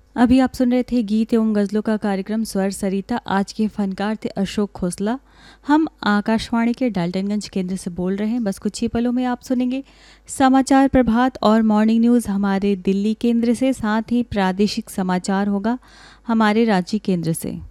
अभी आप सुन रहे थे गीत एवं गज़लों का कार्यक्रम स्वर सरिता। आज के फनकार थे अशोक खोसला। हम आकाशवाणी के डाल्टनगंज केंद्र से बोल रहे हैं। बस कुछ ही पलों में आप सुनेंगे समाचार प्रभात और मॉर्निंग न्यूज़ हमारे दिल्ली केंद्र से, साथ ही प्रादेशिक समाचार होगा हमारे रांची केंद्र से।